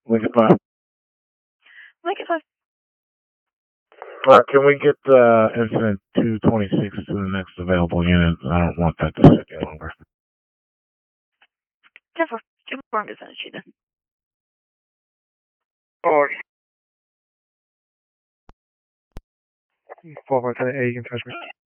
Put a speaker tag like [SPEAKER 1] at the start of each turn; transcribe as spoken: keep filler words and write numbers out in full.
[SPEAKER 1] Lincoln five.
[SPEAKER 2] Lincoln five.
[SPEAKER 1] Alright, can we get uh, incident two twenty-six to the next available unit? I don't want that to sit any longer.
[SPEAKER 2] ten four. Jim Brown is energy then.
[SPEAKER 3] Or. four five seven eight, you can touch me.